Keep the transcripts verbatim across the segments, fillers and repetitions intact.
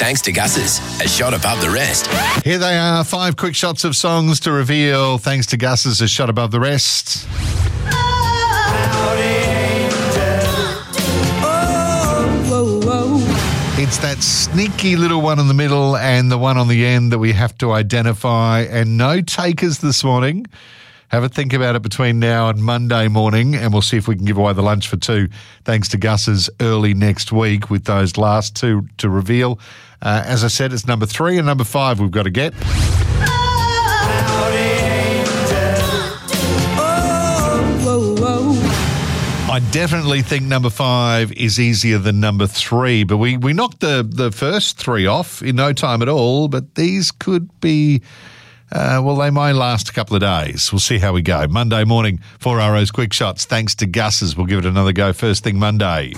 Thanks to Gus's, a shot above the rest. Here they are, five quick shots of songs to reveal. Thanks to Gus's, a shot above the rest. It's that sneaky little one in the middle and the one on the end that we have to identify. And no takers this morning. Have a think about it between now and Monday morning, and we'll see if we can give away the lunch for two, thanks to Gus's, early next week with those last two to reveal. Uh, as I said, it's number three and number five we've got to get. I definitely think number five is easier than number three, but we, we knocked the, the first three off in no time at all, but these could be, uh, well, they may last a couple of days. We'll see how we go. Monday morning, four R O's Quick Shots. Thanks to Gus's. We'll give it another go first thing Monday.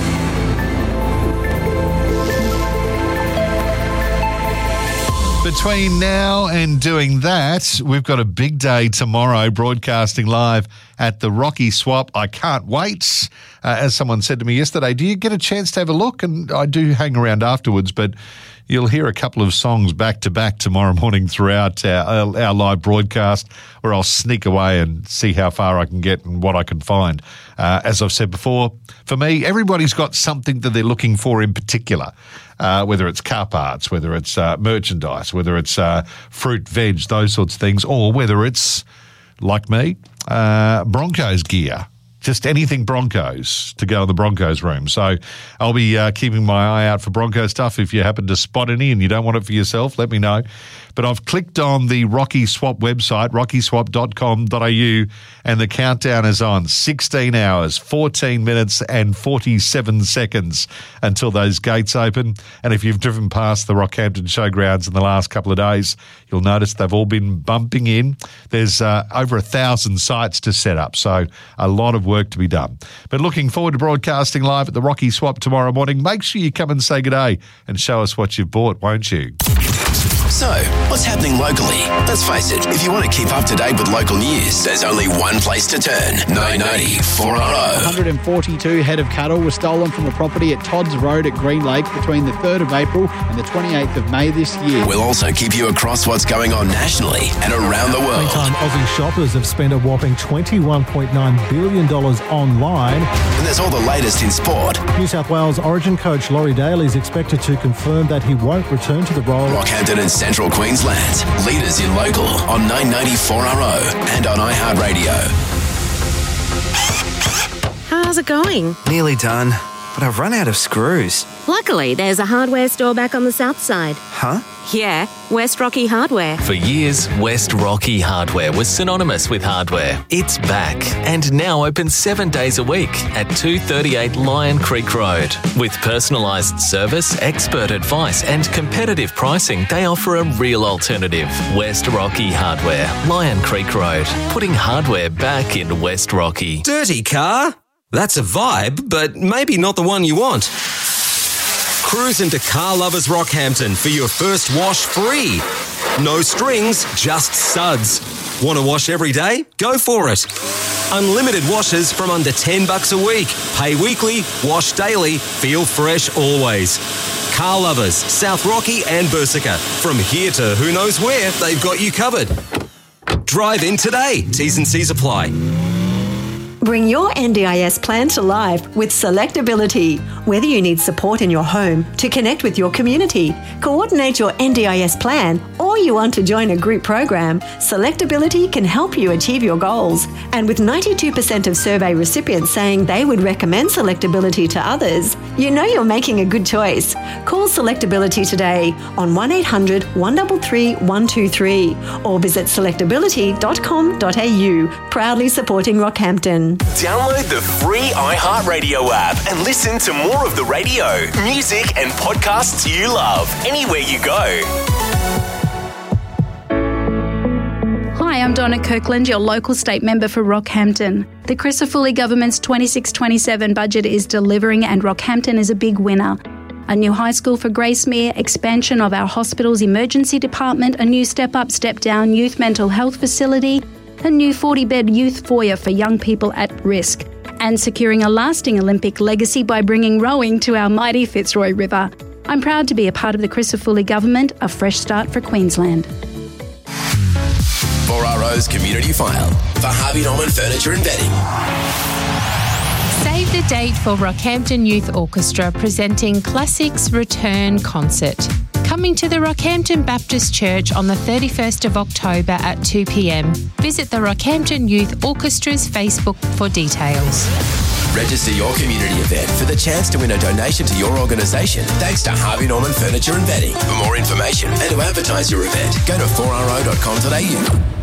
Between now and doing that, we've got a big day tomorrow broadcasting live at the Rocky Swap. I can't wait. Uh, as someone said to me yesterday, do you get a chance to have a look? And I do hang around afterwards, but you'll hear a couple of songs back to back tomorrow morning throughout our, our live broadcast, where I'll sneak away and see how far I can get and what I can find. Uh, as I've said before, for me, everybody's got something that they're looking for in particular. Uh, whether it's car parts, whether it's uh, merchandise, whether it's uh, fruit, veg, those sorts of things, or whether it's, like me, uh, Broncos gear. Just anything Broncos to go in the Broncos room. So I'll be uh, keeping my eye out for Bronco stuff. If you happen to spot any and you don't want it for yourself, let me know. But I've clicked on the Rocky Swap website, rocky swap dot com dot a u, and the countdown is on. sixteen hours, fourteen minutes and forty-seven seconds until those gates open. And if you've driven past the Rockhampton Showgrounds in the last couple of days, you'll notice they've all been bumping in. There's uh, over a thousand sites to set up, so a lot of work to be done. But looking forward to broadcasting live at the Rocky Swap tomorrow morning. Make sure you come and say good day and show us what you've bought, won't you? So, what's happening locally? Let's face it, if you want to keep up to date with local news, there's only one place to turn. nine ninety four R O. one hundred forty-two head of cattle were stolen from a property at Todd's Road at Green Lake between the third of April and the twenty-eighth of May this year. We'll also keep you across what's going on nationally and around the world. Meantime, Aussie shoppers have spent a whopping twenty-one point nine billion dollars online. And there's all the latest in sport. New South Wales Origin coach Laurie Dale is expected to confirm that he won't return to the role. Rockhampton and Central Queensland, leaders in local on nine ninety four R O and on iHeartRadio. How's it going? Nearly done, but I've run out of screws. Luckily, there's a hardware store back on the south side. Huh? Yeah, West Rocky Hardware. For years, West Rocky Hardware was synonymous with hardware. It's back and now open seven days a week at two thirty-eight Lion Creek Road. With personalised service, expert advice and competitive pricing, they offer a real alternative. West Rocky Hardware, Lion Creek Road, putting hardware back in West Rocky. Dirty car? That's a vibe, but maybe not the one you want. Cruise into Car Lovers Rockhampton for your first wash free. No strings, just suds. Want to wash every day? Go for it. Unlimited washes from under ten bucks a week. Pay weekly, wash daily, feel fresh always. Car Lovers, South Rocky and Bursica. From here to who knows where, they've got you covered. Drive in today. T's and C's apply. Bring your N D I S plan to life with Selectability. Whether you need support in your home, to connect with your community, coordinate your N D I S plan, or you want to join a group program, Selectability can help you achieve your goals. And with ninety-two percent of survey recipients saying they would recommend Selectability to others, you know you're making a good choice. Call Selectability today on one eight hundred one three three one two three or visit selectability dot com dot a u, proudly supporting Rockhampton. Download the free iHeartRadio app and listen to more of the radio, music and podcasts you love anywhere you go. Hi, I'm Donna Kirkland, your local state member for Rockhampton. The Crisafulli government's twenty-six twenty-seven budget is delivering and Rockhampton is a big winner. A new high school for Gracemere, expansion of our hospital's emergency department, a new step-up, step-down youth mental health facility, a new forty-bed youth foyer for young people at risk, and securing a lasting Olympic legacy by bringing rowing to our mighty Fitzroy River. I'm proud to be a part of the Crisafulli government, a fresh start for Queensland. four R O's Community File for Harvey Norman Furniture and Bedding. Save the date for Rockhampton Youth Orchestra presenting Classics Return Concert. Coming to the Rockhampton Baptist Church on the thirty-first of October at two p.m. Visit the Rockhampton Youth Orchestra's Facebook for details. Register your community event for the chance to win a donation to your organisation thanks to Harvey Norman Furniture and Bedding. For more information and to advertise your event, go to four r o dot com dot a u.